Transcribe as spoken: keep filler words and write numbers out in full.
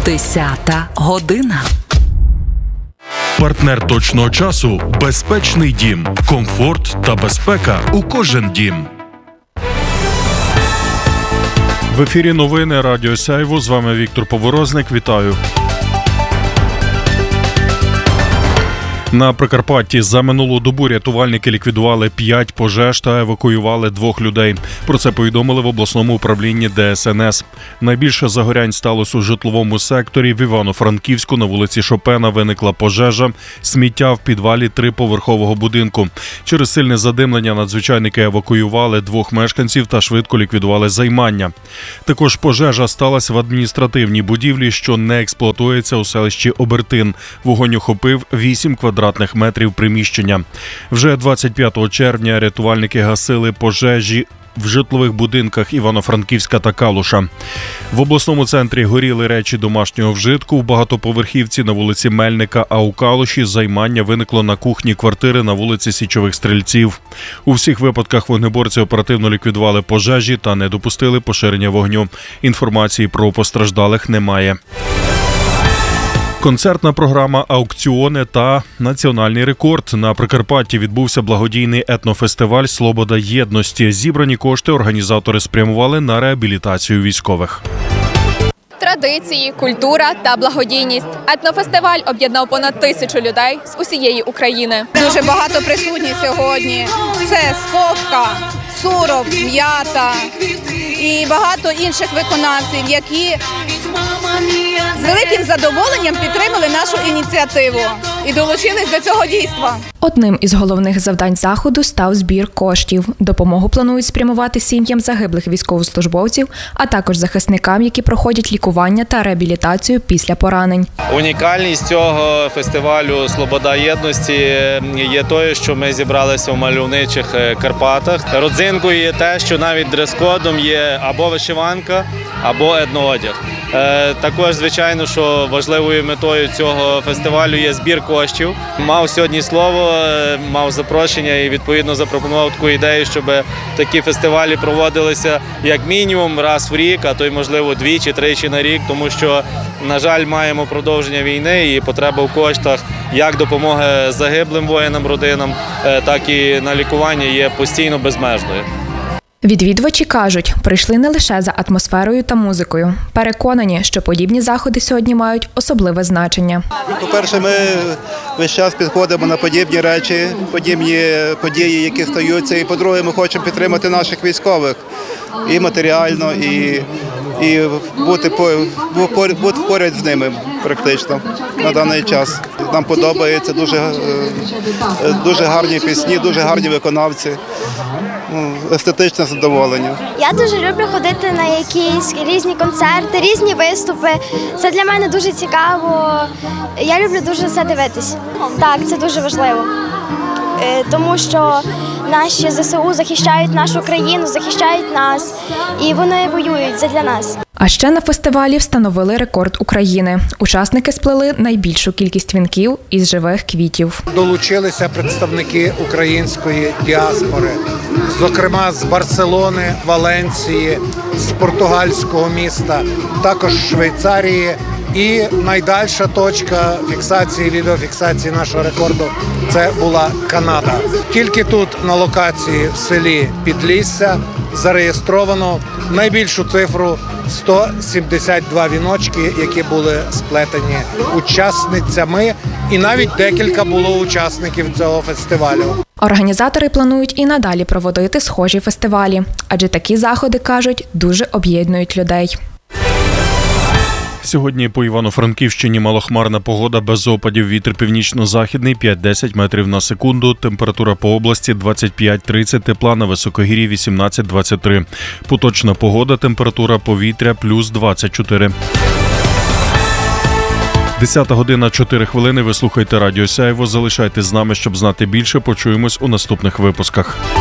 Десята година. Партнер точного часу – безпечний дім. Комфорт та безпека у кожен дім. В ефірі новини Радіо Сяйво. З вами Віктор Поворозник. Вітаю. На Прикарпатті за минулу добу рятувальники ліквідували п'ять пожеж та евакуювали двох людей. Про це повідомили в обласному управлінні Де Ес Ен Ес. Найбільше загорянь сталося у житловому секторі. В Івано-Франківську на вулиці Шопена виникла пожежа. Сміття в підвалі триповерхового будинку. Через сильне задимлення надзвичайники евакуювали двох мешканців та швидко ліквідували займання. Також пожежа сталася в адміністративній будівлі, що не експлуатується у селищі Обертин. Вогонь охопив вісім квадратних метрів приміщення. Вже двадцять п'ятого червня рятувальники гасили пожежі в житлових будинках Івано-Франківська та Калуша. В обласному центрі горіли речі домашнього вжитку в багатоповерхівці на вулиці Мельника, а у Калуші займання виникло на кухні квартири на вулиці Січових Стрільців. У всіх випадках вогнеборці оперативно ліквідували пожежі та не допустили поширення вогню. Інформації про постраждалих немає. Концертна програма «Аукціони» та національний рекорд. На Прикарпатті відбувся благодійний етнофестиваль «Слобода єдності». Зібрані кошти організатори спрямували на реабілітацію військових. Традиції, культура та благодійність. Етнофестиваль об'єднав понад тисячу людей з усієї України. Дуже багато присутні сьогодні. Це сковка, суров, м'ята і багато інших виконавців, які з великим задоволенням підтримали нашу ініціативу і долучились до цього дійства. Одним із головних завдань заходу став збір коштів. Допомогу планують спрямувати сім'ям загиблих військовослужбовців, а також захисникам, які проходять лікування та реабілітацію після поранень. Унікальність цього фестивалю «Слобода єдності» є тою, що ми зібралися в мальовничих Карпатах. Родзинкою є те, що навіть дрес-кодом є або вишиванка, або етноодяг. Також, звичайно, що важливою метою цього фестивалю є збір коштів. Мав сьогодні слово, мав запрошення і, відповідно, запропонував таку ідею, щоб такі фестивалі проводилися як мінімум раз в рік, а то й, можливо, двічі-тричі на рік, тому що, на жаль, маємо продовження війни і потреба в коштах як допомоги загиблим воїнам, родинам, так і на лікування є постійно безмежною. Відвідувачі кажуть, прийшли не лише за атмосферою та музикою. Переконані, що подібні заходи сьогодні мають особливе значення. По-перше, ми весь час підходимо на подібні речі, подібні події, які стаються. І, по-друге, ми хочемо підтримати наших військових і матеріально, і, і бути, бути поряд з ними практично на даний час. Нам подобається, дуже, дуже гарні пісні, дуже гарні виконавці. Естетичне задоволення. Я дуже люблю ходити на якісь різні концерти, різні виступи. Це для мене дуже цікаво. Я люблю дуже це дивитись. Так, це дуже важливо. Тому що наші зе се у захищають нашу країну, захищають нас, і вони воюють задля нас. А ще на фестивалі встановили рекорд України. Учасники сплели найбільшу кількість вінків із живих квітів. Долучилися представники української діаспори, зокрема з Барселони, Валенції, з португальського міста, також з Швейцарії. І найдальша точка фіксації, відеофіксації нашого рекорду – це була Канада. Тільки тут на локації в селі Підлісся зареєстровано найбільшу цифру – сто сімдесят два віночки, які були сплетені учасницями, і навіть декілька було учасників цього фестивалю. Організатори планують і надалі проводити схожі фестивалі, адже такі заходи, кажуть, дуже об'єднують людей. Сьогодні по Івано-Франківщині малохмарна погода, без опадів, вітер північно-західний п'ять-десять метрів на секунду, температура по області двадцять п'ять тридцять, тепла на високогір'ї вісімнадцять двадцять три. Поточна погода, температура повітря плюс двадцять чотири. десята година, чотири хвилини. Ви слухаєте Радіо Сяйво. Залишайтесь з нами, щоб знати більше. Почуємось у наступних випусках.